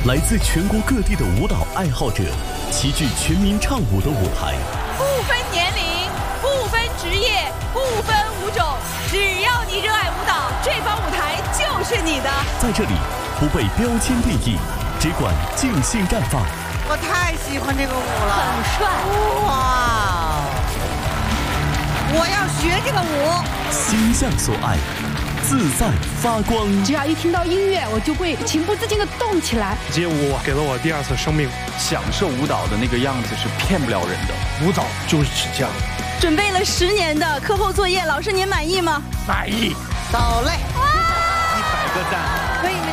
来自全国各地的舞蹈爱好者齐聚全民唱舞的舞台， 不分年龄，不分职业，不分舞种，只要你热爱舞蹈，这方舞台就是你的。 在这里不被标签定义，只管尽兴绽放。 我太喜欢这个舞了， 很帅哇！我要学这个舞， 心向所爱，自在发光。 只要一听到音乐，我就会情不自禁地动起来。 街舞给了我第二次生命， 享受舞蹈的那个样子是骗不了人的。 舞蹈就是这样。 准备了10年的课后作业，老师您满意吗？ 满意。 走嘞！ 100个赞。 为